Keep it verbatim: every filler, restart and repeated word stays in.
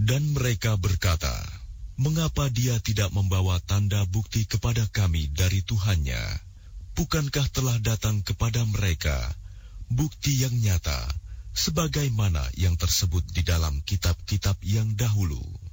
Dan mereka berkata, "Mengapa dia tidak membawa tanda bukti kepada kami dari Tuhannya? Bukankah telah datang kepada mereka bukti yang nyata, sebagaimana yang tersebut di dalam kitab-kitab yang dahulu?"